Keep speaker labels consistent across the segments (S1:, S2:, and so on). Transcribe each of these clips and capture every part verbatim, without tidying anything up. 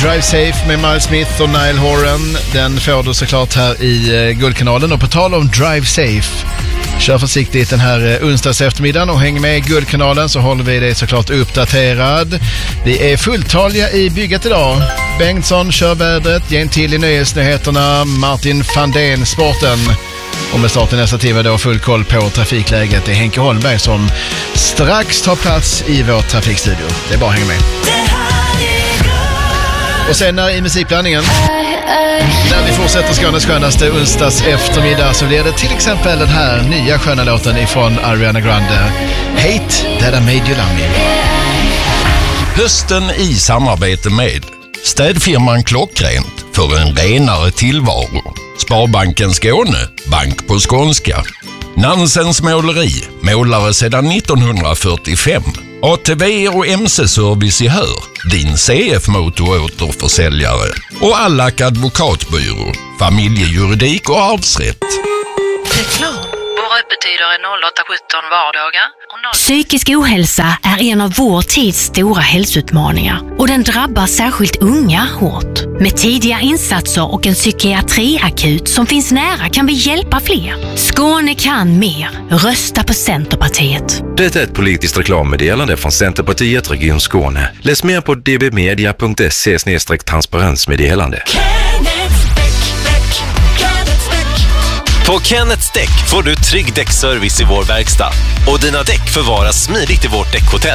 S1: Drive Safe med Miles Smith och Niall Horan. Den får du såklart här i uh, Guldkanalen. Och på tal om Drive Safe, kör försiktigt den här uh, onsdags eftermiddagen och häng med i Guldkanalen så håller vi dig såklart uppdaterad. Vi är fulltaliga i bygget idag. Bengtsson kör vädret, Jane till i nyhetsnyheterna, Martin Fandén sporten. Och med starten nästa timme då full koll på trafikläget. Det är Henke Holmberg som strax tar plats i vår trafikstudio. Det är bara att hänga med. Och sen när i musikblandningen, när vi fortsätter Skånes skönaste onsdags eftermiddag, så blir det till exempel den här nya sköna låten ifrån Ariana Grande, Hate That I Made You Love Me.
S2: Hösten i samarbete med städfirman Klockrent för en renare tillvaro. Sparbanken Skåne, bank på skånska. Nansens måleri, målare sedan nittonhundrafyrtiofem. A T V och M C-service i Hör, din C F-motoråterförsäljare. Och Allack advokatbyrå, familjejuridik och arvsrätt.
S3: Reklam. Våra öppettider är noll åtta sjutton vardagar. Och noll...
S4: Psykisk ohälsa är en av vår tids stora hälsoutmaningar och den drabbar särskilt unga hårt. Med tidiga insatser och en psykiatriakut som finns nära kan vi hjälpa fler. Skåne kan mer. Rösta på Centerpartiet.
S5: Det är ett politiskt reklammeddelande från Centerpartiet Region Skåne. Läs mer på d b media punkt se slash transparensmeddelande.
S6: På Kennets Däck får du trygg däckservice i vår verkstad. Och dina däck förvaras smidigt i vårt däckhotell.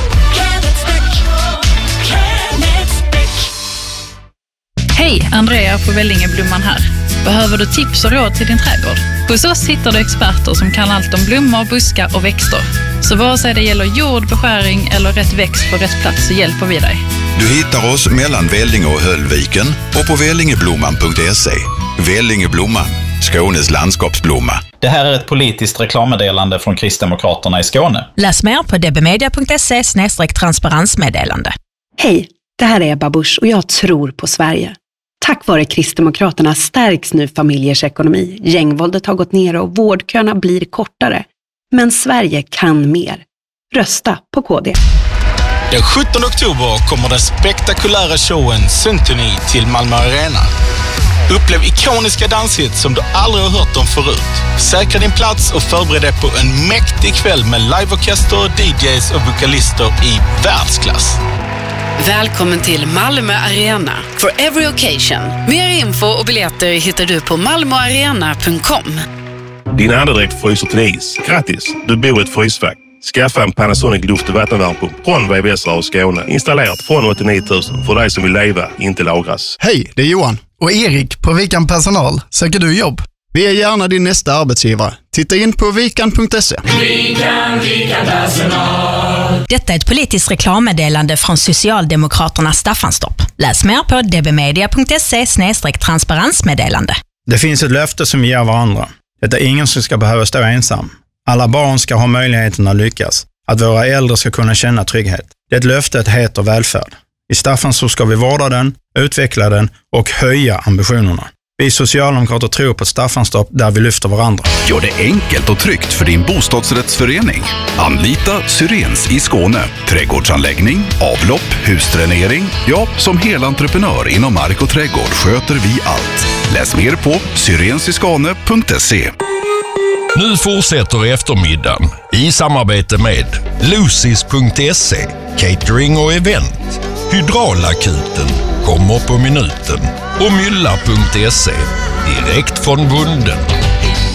S7: Hej, Andrea på Vällingeblomman här. Behöver du tips och råd till din trädgård? Hos oss hittar du experter som kan allt om blommor, buskar och växter. Så vare sig det gäller jord, beskäring eller rätt växt på rätt plats så hjälper vi dig.
S8: Du hittar oss mellan Vällinge och Höllviken och på vällingeblomman punkt se. Vällingeblomman, Skånes landskapsblomma.
S9: Det här är ett politiskt reklammeddelande från Kristdemokraterna i Skåne.
S10: Läs mer på d b media punkt se slash transparensmeddelande.
S11: Hej, det här är Ebba Busch och jag tror på Sverige. Tack vare Kristdemokraterna stärks nu familjers ekonomi. Gängvåldet har gått ner och vårdköerna blir kortare. Men Sverige kan mer. Rösta på K D.
S12: Den sjuttonde oktober kommer den spektakulära showen Symphony till Malmö Arena. Upplev ikoniska danshits som du aldrig har hört om förut. Säkra din plats och förbered dig på en mäktig kväll med liveorkester, D Js och vokalister i världsklass.
S3: Välkommen till Malmö Arena for every occasion. Mer info och biljetter hittar du på malmoarena punkt com.
S13: Din andedräkt fryser till is. Grattis, du bor i ett frysfack. Skaffa en Panasonic luft- och vattenvärmepump från V V S och Skåne. Installerat från åttionio tusen för dig som vill leva, inte lagras.
S14: Hej, det är Johan och Erik på Vikan Personal. Söker du jobb? Vi är gärna din nästa arbetsgivare. Titta in på vikan punkt se.
S10: Vikan, Vikan Personal. Detta är ett politiskt reklammeddelande från Socialdemokraterna Staffanstorp. Läs mer på d b media punkt se slash transparensmeddelande.
S15: Det finns ett löfte som vi ger varandra. Det är ingen som ska behöva stå ensam. Alla barn ska ha möjligheten att lyckas. Att våra äldre ska kunna känna trygghet. Det löftet heter välfärd. I Staffanstorp ska vi vårda den, utveckla den och höja ambitionerna. Vi socialdemokrater tror på Staffanstorp där vi lyfter varandra.
S8: Gör det enkelt och tryggt för din bostadsrättsförening. Anlita Syrens i Skåne. Trädgårdsanläggning, avlopp, husdränering. Ja, som helentreprenör inom mark och trädgård sköter vi allt. Läs mer på syrensiskane punkt se.
S2: Nu fortsätter eftermiddagen i samarbete med Lucis punkt se, catering och event. Hydraulakuten kommer på minuten och mylla punkt se, direkt från bunden.